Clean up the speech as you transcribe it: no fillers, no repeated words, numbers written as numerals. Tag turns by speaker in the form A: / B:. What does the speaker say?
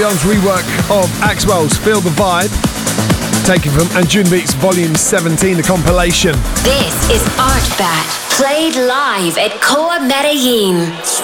A: John's rework of Axwell's Feel the Vibe, taken from Anjunabeats Volume 17, the compilation.
B: This is Art Bat, played live at Core Medellin.